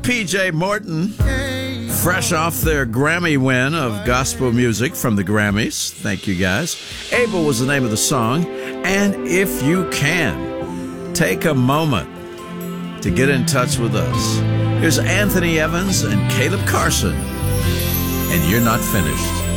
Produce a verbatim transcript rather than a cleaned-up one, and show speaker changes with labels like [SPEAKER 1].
[SPEAKER 1] P J Morton, fresh off their Grammy win of gospel music from the Grammys. Thank you, guys. Abel was the name of the song. And if you can, take a moment to get in touch with us. Here's Anthony Evans and Caleb Carson, and You're Not Finished.